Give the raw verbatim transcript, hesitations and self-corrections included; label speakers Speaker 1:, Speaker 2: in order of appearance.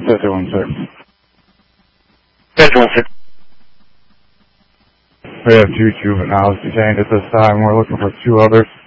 Speaker 1: two one six.
Speaker 2: ten two one six.
Speaker 1: We have two juveniles detained at this time. We're looking for two others.